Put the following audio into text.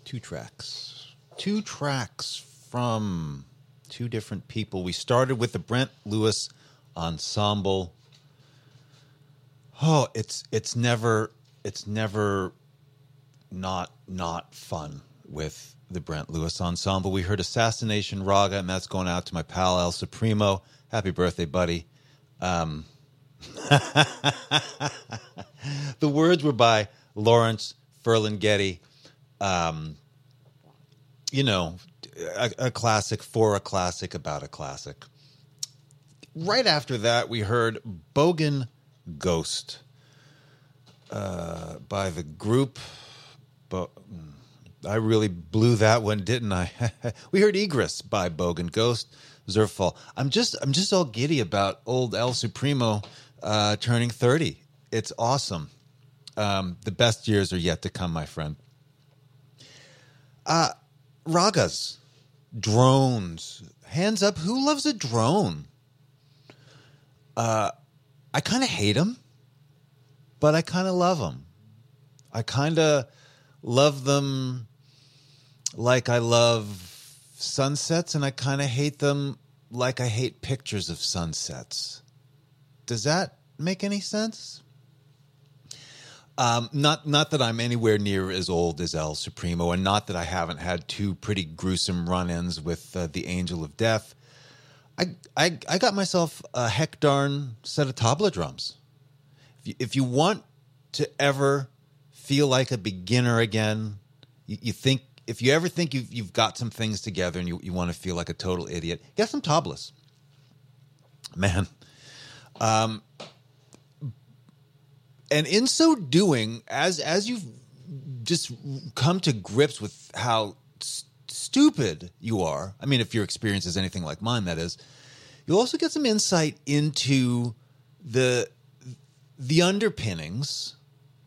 Two tracks from two different people. We started with the Brent Lewis Ensemble. Oh, it's never not fun with the Brent Lewis Ensemble. We heard Assassination Raga, and that's going out to my pal El Supremo. Happy birthday, buddy. The words were by Lawrence Ferlinghetti. A classic for a classic about a classic. Right after that, we heard Bogan Ghost by the group. I really blew that one, didn't I? We heard Egress by Bogan Ghost. Zerfall. I'm just all giddy about old El Supremo turning 30. It's awesome. The best years are yet to come, my friend. Ragas, drones, hands up. Who loves a drone? I kind of hate them, but I kind of love them. I kind of love them like I love sunsets, and I kind of hate them like I hate pictures of sunsets. Does that make any sense? Not that I'm anywhere near as old as El Supremo, and not that I haven't had two pretty gruesome run-ins with the Angel of Death. I got myself a heck darn set of tabla drums. If you want to ever feel like a beginner again, if you ever think you've got some things together and you want to feel like a total idiot, get some tablas. Man. And in so doing, as you've just come to grips with how stupid you are, I mean, if your experience is anything like mine, that is, you'll also get some insight into the underpinnings